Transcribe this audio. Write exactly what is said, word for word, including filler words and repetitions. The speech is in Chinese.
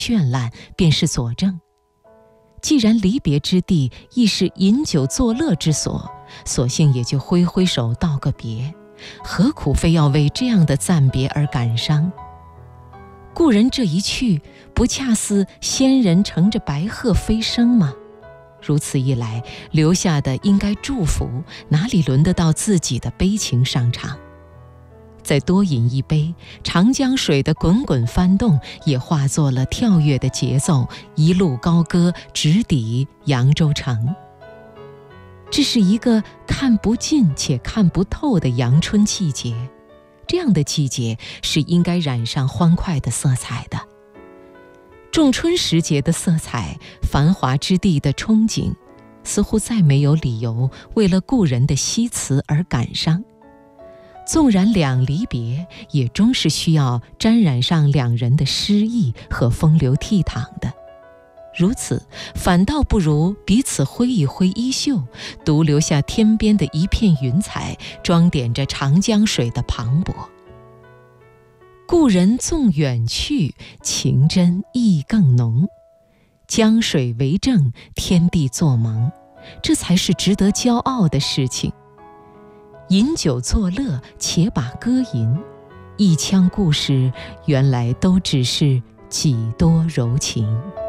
绚烂，便是佐证。既然离别之地亦是饮酒作乐之所，索性也就挥挥手道个别，何苦非要为这样的暂别而感伤？故人这一去，不恰似仙人乘着白鹤飞升吗？如此一来，留下的应该祝福，哪里轮得到自己的悲情上场？再多饮一杯，长江水的滚滚翻动也化作了跳跃的节奏，一路高歌，直抵扬州城。这是一个看不尽且看不透的阳春季节，这样的季节是应该染上欢快的色彩的。仲春时节的色彩，繁华之地的憧憬，似乎再没有理由为了故人的惜辞而感伤。纵然两离别，也终是需要沾染上两人的诗意和风流倜傥的。如此，反倒不如彼此挥一挥衣袖，独留下天边的一片云彩，装点着长江水的磅礴。故人纵远去，情真意更浓。江水为证，天地作盟，这才是值得骄傲的事情。饮酒作乐，且把歌吟，一腔故事，原来都只是几多柔情。